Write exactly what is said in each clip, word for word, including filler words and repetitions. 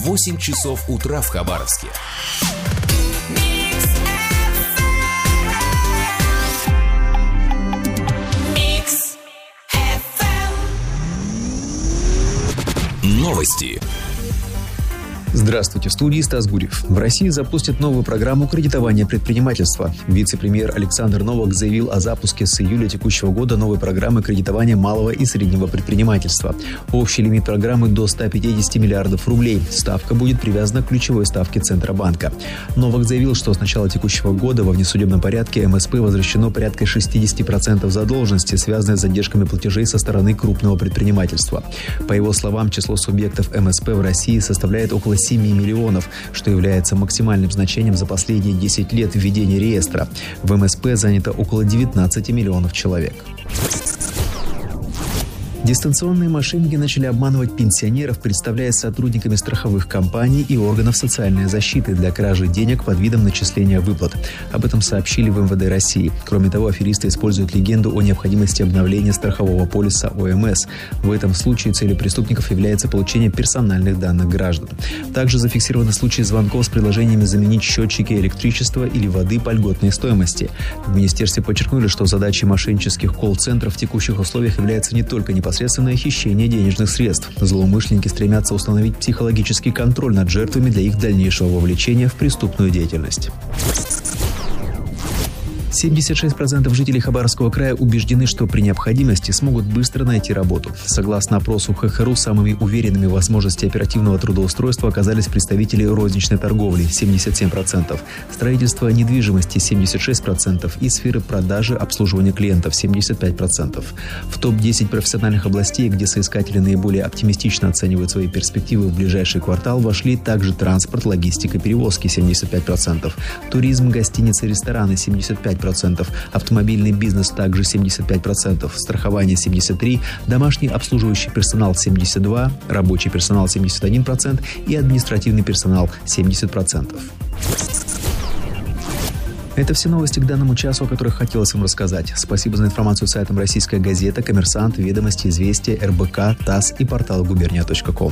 восемь часов утра в Хабаровске. Новости. Здравствуйте, в студии Стас Гурьев. В России запустят новую программу кредитования предпринимательства. Вице-премьер Александр Новак заявил о запуске с июля текущего года новой программы кредитования малого и среднего предпринимательства. Общий лимит программы до ста пятидесяти миллиардов рублей. Ставка будет привязана к ключевой ставке Центробанка. Новак заявил, что с начала текущего года во внесудебном порядке эм эс пэ возвращено порядка шестьдесят процентов задолженности, связанной с задержками платежей со стороны крупного предпринимательства. По его словам, число субъектов эм эс пэ в России составляет около семи миллионов, что является максимальным значением за последние десять лет введения реестра. В эм эс пэ занято около девятнадцати миллионов человек. Дистанционные мошенники начали обманывать пенсионеров, представляясь сотрудниками страховых компаний и органов социальной защиты для кражи денег под видом начисления выплат. Об этом сообщили в эм вэ дэ России. Кроме того, аферисты используют легенду о необходимости обновления страхового полиса о эм эс. В этом случае целью преступников является получение персональных данных граждан. Также зафиксированы случаи звонков с предложениями заменить счетчики электричества или воды по льготной стоимости. В министерстве подчеркнули, что задачей мошеннических колл-центров в текущих условиях является не только непосредственно непосредственное хищение денежных средств. Злоумышленники стремятся установить психологический контроль над жертвами для их дальнейшего вовлечения в преступную деятельность. семьдесят шесть процентов жителей Хабаровского края убеждены, что при необходимости смогут быстро найти работу. Согласно опросу ха ха ру, самыми уверенными в возможности оперативного трудоустройства оказались представители розничной торговли – семьдесят семь процентов, строительства недвижимости – семьдесят шесть процентов и сферы продажи обслуживания клиентов – семьдесят пять процентов. В топ десять профессиональных областей, где соискатели наиболее оптимистично оценивают свои перспективы в ближайший квартал, вошли также транспорт, логистика, перевозки – семьдесят пять процентов, туризм, гостиницы, рестораны – семьдесят пять процентов, автомобильный бизнес также семьдесят пять процентов, страхование семьдесят три процента, домашний обслуживающий персонал семьдесят два процента, рабочий персонал семьдесят один процент и административный персонал семьдесят процентов. Это все новости к данному часу, о которых хотелось вам рассказать. Спасибо за информацию сайтам «Российская газета», «Коммерсант», «Ведомости», «Известия», эр бэ ка, ТАСС и портал губерния точка ком.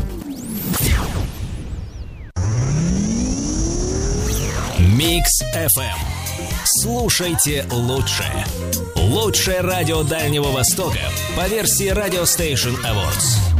Микс эф эм. Слушайте лучшее. Лучшее радио Дальнего Востока по версии Radio Station Awards.